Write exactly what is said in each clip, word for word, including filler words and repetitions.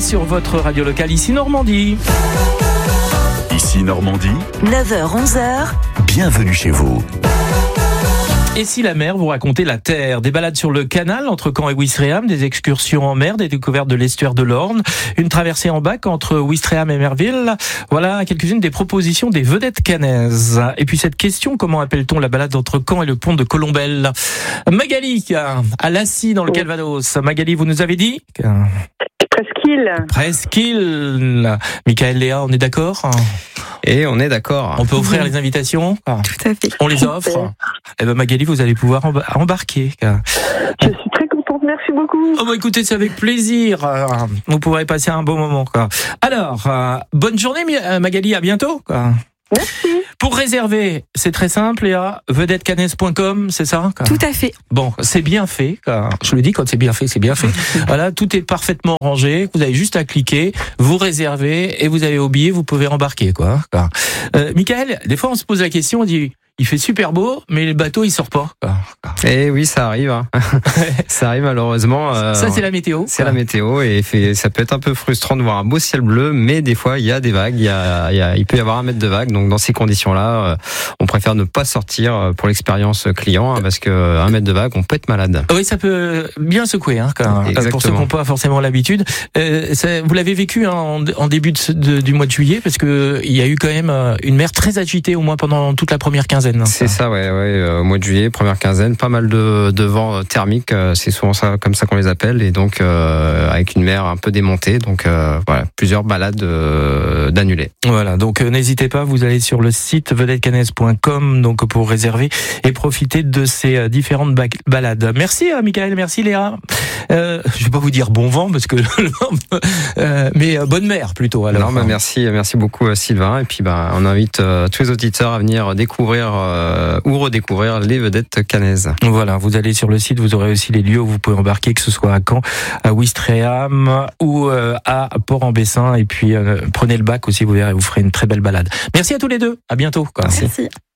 sur votre radio locale, ici Normandie. Ici Normandie, neuf heures onze heures. Bienvenue chez vous. Et si la mer vous racontait la terre, des balades sur le canal entre Caen et Ouistreham, des excursions en mer, des découvertes de l'estuaire de l'Orne, une traversée en bac entre Ouistreham et Merville. Voilà quelques-unes des propositions des vedettes cannaises. Et puis cette question, comment appelle-t-on la balade entre Caen et le pont de Colombelle? Magali, à Lacy dans le Calvados. Magali, vous nous avez dit Presqu'île. Presqu'île. Michael, Léa, on est d'accord? Et on est d'accord. On peut offrir les invitations? Tout à fait. On les offre. Eh ben Magali, vous allez pouvoir embarquer. Je suis très contente, merci beaucoup. Oh bah écoutez, c'est avec plaisir. Vous pourrez passer un bon moment, quoi. Alors, euh, bonne journée Magali, à bientôt, quoi. Merci. Pour réserver, c'est très simple, Léa, vedette cannaises point com, c'est ça? Quoi. Tout à fait. Bon, c'est bien fait. Quoi. Je le dis, quand c'est bien fait, c'est bien fait. Voilà, tout est parfaitement rangé. Vous avez juste à cliquer, vous réservez et vous avez oublié, vous pouvez embarquer, quoi. quoi. Euh, Michael, des fois on se pose la question, on dit, il fait super beau, mais le bateau il sort pas. Quoi. Et oui, ça arrive. Hein. ça arrive malheureusement. Euh, ça c'est la météo. C'est quoi. La météo et fait, ça peut être un peu frustrant de voir un beau ciel bleu, mais des fois il y a des vagues, il y a, il, y a, il peut y avoir un mètre de vagues. Donc dans ces conditions-là, euh, on préfère ne pas sortir pour l'expérience client, hein, parce que un mètre de vague, on peut être malade. Oui, ça peut bien secouer, hein, quand, pour ceux qui n'ont pas forcément l'habitude. Euh, ça, vous l'avez vécu hein, en, en début de, de, du mois de juillet, parce que il y a eu quand même une mer très agitée, au moins pendant toute la première quinzaine. C'est ça, ouais, ouais. Euh, au mois de juillet, première quinzaine, pas mal de, de vent thermique, euh, c'est souvent ça, comme ça qu'on les appelle, et donc euh, avec une mer un peu démontée, donc euh, voilà, plusieurs balades euh, d'annulées. Voilà, donc euh, n'hésitez pas, vous allez sur le site vedette cannaises point com donc pour réserver et profiter de ces euh, différentes ba- balades. Merci euh, Michael, merci Léa. Euh, je vais pas vous dire bon vent parce que euh, mais euh, bonne mer plutôt. Alors. Non, bah, merci, merci beaucoup euh, Sylvain, et puis bah on invite euh, tous les auditeurs à venir découvrir euh, ou redécouvrir les vedettes cannaises. Voilà, vous allez sur le site, vous aurez aussi les lieux où vous pouvez embarquer, que ce soit à Caen, à Ouistreham ou euh, à Port-en-Bessin, et puis euh, prenez le bac aussi, vous verrez, vous ferez une très belle balade. Merci à tous les deux, à bientôt. Quoi. Merci.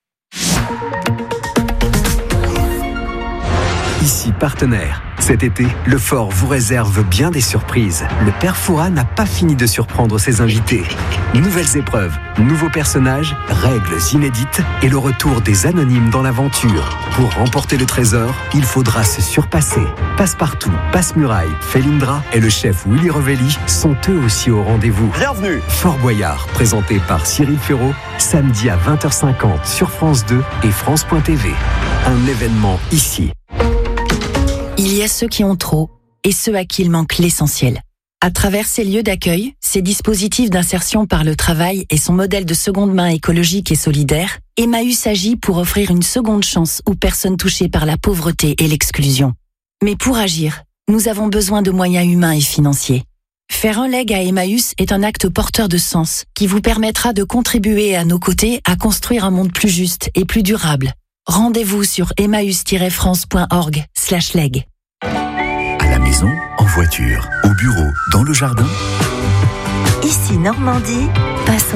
Ici Partenaire. Cet été, le Fort vous réserve bien des surprises. Le Père Fouras n'a pas fini de surprendre ses invités. Nouvelles épreuves, nouveaux personnages, règles inédites et le retour des anonymes dans l'aventure. Pour remporter le trésor, il faudra se surpasser. Passepartout, Passe-Muraille, Felindra et le chef Willy Revelli sont eux aussi au rendez-vous. Bienvenue. Fort Boyard, présenté par Cyril Ferraud, samedi à vingt heures cinquante sur France deux et France point T V. Un événement ici. Il y a ceux qui ont trop et ceux à qui il manque l'essentiel. À travers ces lieux d'accueil, ces dispositifs d'insertion par le travail et son modèle de seconde main écologique et solidaire, Emmaüs agit pour offrir une seconde chance aux personnes touchées par la pauvreté et l'exclusion. Mais pour agir, nous avons besoin de moyens humains et financiers. Faire un leg à Emmaüs est un acte porteur de sens qui vous permettra de contribuer à nos côtés à construire un monde plus juste et plus durable. Rendez-vous sur emmaüs tiret france point org slash leg. À la maison, en voiture, au bureau, dans le jardin. Ici Normandie, passons